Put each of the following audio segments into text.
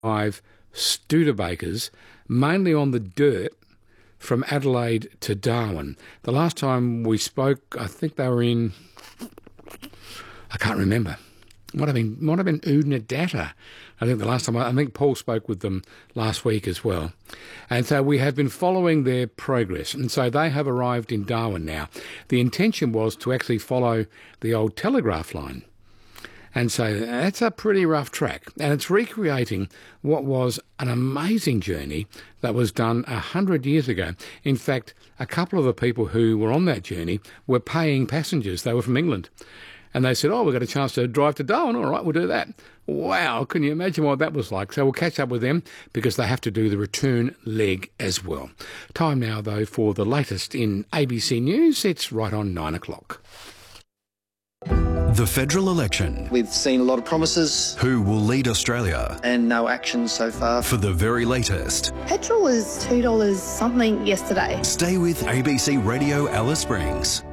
Studebakers, mainly on the dirt, from Adelaide to Darwin. The last time we spoke, I think they were in, I can't remember. Might have been Oodnadatta. I think the last time, I think Paul spoke with them last week as well. And so we have been following their progress. And so they have arrived in Darwin now. The intention was to actually follow the old telegraph line. And so that's a pretty rough track. And it's recreating what was an amazing journey that was done 100 years ago. In fact, a couple of the people who were on that journey were paying passengers. They were from England. And they said, oh, we've got a chance to drive to Darwin. All right, we'll do that. Wow, can you imagine what that was like? So we'll catch up with them because they have to do the return leg as well. Time now, though, for the latest in ABC News. It's right on 9 o'clock. The federal election. We've seen a lot of promises. Who will lead Australia? And no action so far. For the very latest. Petrol was $2 something yesterday. Stay with ABC Radio Alice Springs.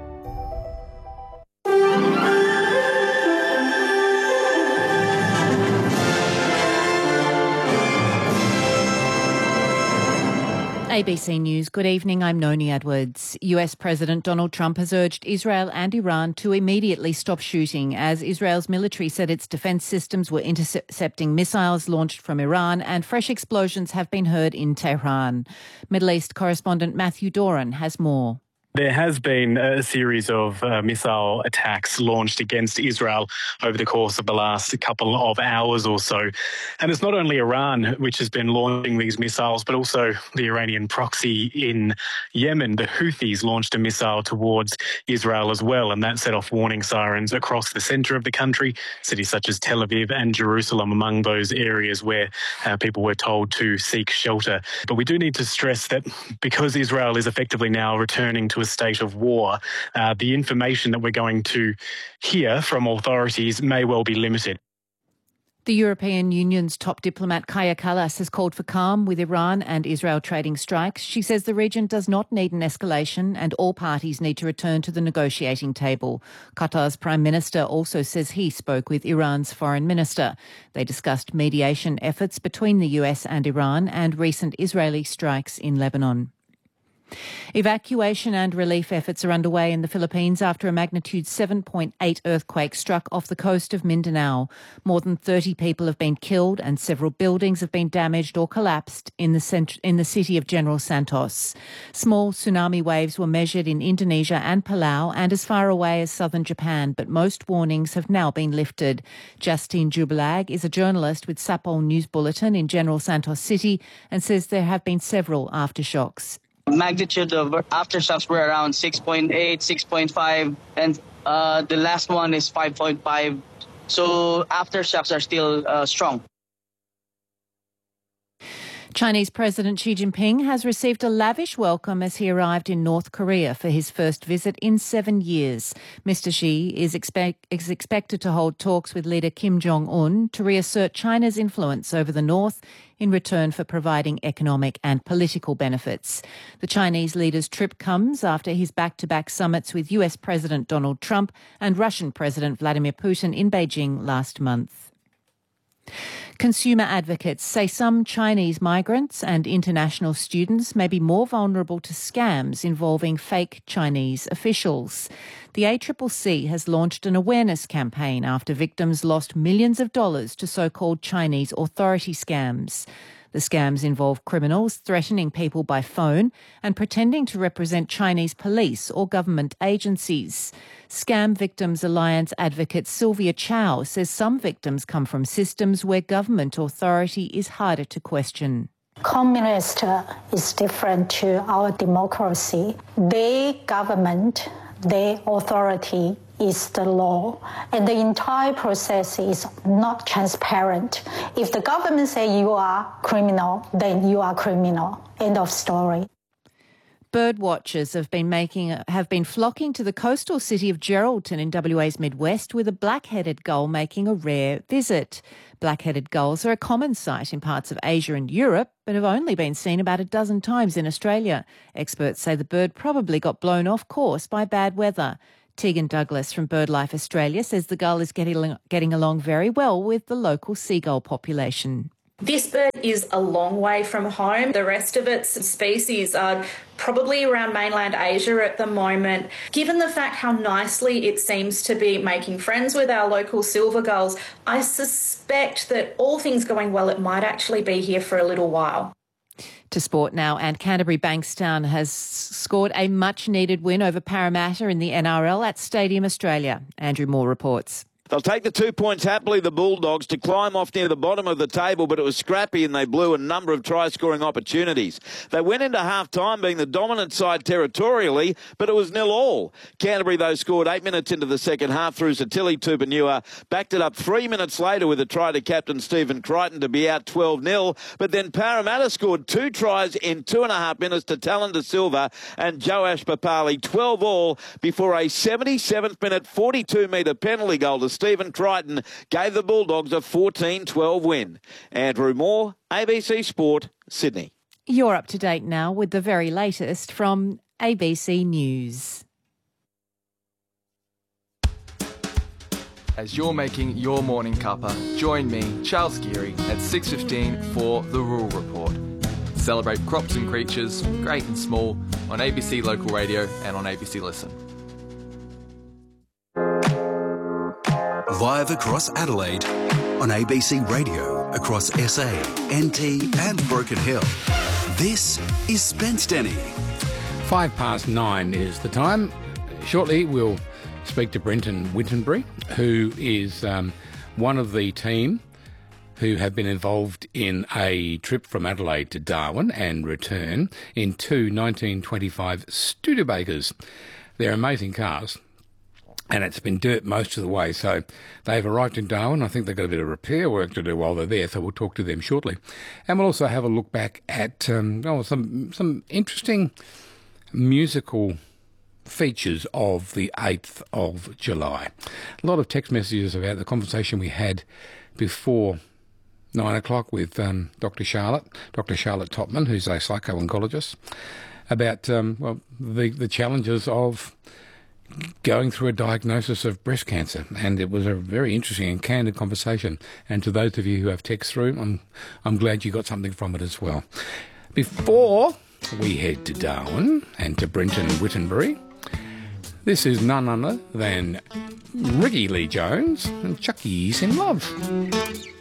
ABC News. Good evening. I'm Noni Edwards. US President Donald Trump has urged Israel and Iran to immediately stop shooting as Israel's military said its defence systems were intercepting missiles launched from Iran and fresh explosions have been heard in Tehran. Middle East correspondent Matthew Doran has more. There has been a series of missile attacks launched against Israel over the course of the last couple of hours or so. And it's not only Iran which has been launching these missiles, but also the Iranian proxy in Yemen. The Houthis launched a missile towards Israel as well, and that set off warning sirens across the centre of the country, cities such as Tel Aviv and Jerusalem among those areas where people were told to seek shelter. But we do need to stress that because Israel is effectively now returning to a state of war, the information that we're going to hear from authorities may well be limited. The European Union's top diplomat Kaja Kallas has called for calm with Iran and Israel trading strikes. She says the region does not need an escalation and all parties need to return to the negotiating table. Qatar's Prime Minister also says he spoke with Iran's Foreign Minister. They discussed mediation efforts between the US and Iran and recent Israeli strikes in Lebanon. Evacuation and relief efforts are underway in the Philippines after a magnitude 7.8 earthquake struck off the coast of Mindanao. More than 30 people have been killed and several buildings have been damaged or collapsed in the city of General Santos. Small tsunami waves were measured in Indonesia and Palau and as far away as southern Japan, but most warnings have now been lifted. Justine Jubilag is a journalist with Sapol News Bulletin in General Santos City and says there have been several aftershocks. Magnitude of aftershocks were around 6.8, 6.5, and the last one is 5.5. So aftershocks are still strong. Chinese President Xi Jinping has received a lavish welcome as he arrived in North Korea for his first visit in 7 years. Mr. Xi is expected to hold talks with leader Kim Jong-un to reassert China's influence over the North in return for providing economic and political benefits. The Chinese leader's trip comes after his back-to-back summits with US President Donald Trump and Russian President Vladimir Putin in Beijing last month. Consumer advocates say some Chinese migrants and international students may be more vulnerable to scams involving fake Chinese officials. The ACCC has launched an awareness campaign after victims lost millions of dollars to so-called Chinese authority scams. The scams involve criminals threatening people by phone and pretending to represent Chinese police or government agencies. Scam Victims Alliance advocate Sylvia Chow says some victims come from systems where government authority is harder to question. Communist is different to our democracy. Their government, their authority is the law, and the entire process is not transparent. If the government say you are criminal, then you are criminal. End of story. Bird watchers have been flocking to the coastal city of Geraldton in WA's Midwest with a black-headed gull making a rare visit. Black-headed gulls are a common sight in parts of Asia and Europe, but have only been seen about a dozen times in Australia. Experts say the bird probably got blown off course by bad weather. Tegan Douglas from BirdLife Australia says the gull is getting along very well with the local seagull population. This bird is a long way from home. The rest of its species are probably around mainland Asia at the moment. Given the fact how nicely it seems to be making friends with our local silver gulls, I suspect that all things going well, it might actually be here for a little while. To sport now, and Canterbury Bankstown has scored a much-needed win over Parramatta in the NRL at Stadium Australia. Andrew Moore reports. They'll take the 2 points happily, the Bulldogs, to climb off near the bottom of the table, but it was scrappy and they blew a number of try-scoring opportunities. They went into half-time being the dominant side territorially, but it was 0-0. Canterbury, though, scored 8 minutes into the second half through Satili Tupanua, backed it up 3 minutes later with a try to captain Stephen Crichton to be out 12-0, but then Parramatta scored 2 tries in 2.5 minutes to Talon De Silva and Joash Papali, 12-all, before a 77th minute 42-metre penalty goal to Stephen Crichton gave the Bulldogs a 14-12 win. Andrew Moore, ABC Sport, Sydney. You're up to date now with the very latest from ABC News. As you're making your morning cuppa, join me, Charles Geary, at 6:15 for The Rural Report. Celebrate crops and creatures, great and small, on ABC Local Radio and on ABC Listen. Live across Adelaide, on ABC Radio, across SA, NT and Broken Hill. This is Spence Denny. 9:05 is the time. Shortly we'll speak to Brenton Whittenbury, who is one of the team who have been involved in a trip from Adelaide to Darwin and return in 2 1925 Studebakers. They're amazing cars. And it's been dirt most of the way. So they've arrived in Darwin. I think they've got a bit of repair work to do while they're there. So we'll talk to them shortly. And we'll also have a look back at some interesting musical features of the 8th of July. A lot of text messages about the conversation we had before 9 o'clock with Dr. Charlotte Topman, who's a psycho-oncologist, about the challenges of going through a diagnosis of breast cancer, and it was a very interesting and candid conversation. And to those of you who have text through, I'm glad you got something from it as well. Before we head to Darwin and to Brenton Whittenbury, this is none other than Ricky Lee Jones and Chucky's in Love.